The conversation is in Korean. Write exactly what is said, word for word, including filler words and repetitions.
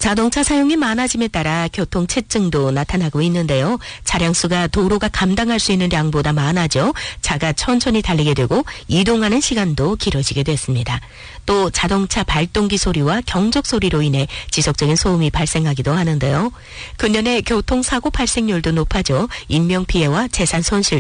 자동차 사용이 많아짐에 따라 교통체증도 나타나고 있는데요. 차량 수가 도로가 감당할 수 있는 양보다 많아져 차가 천천히 달리게 되고 이동하는 시간도 길어지게 됐습니다. 또 자동차 발동기 소리와 경적 소리로 인해 지속적인 소음이 발생하기도 하는데요. 근년에 교통사고 발생률도 높아져 인명피해와 재산 손실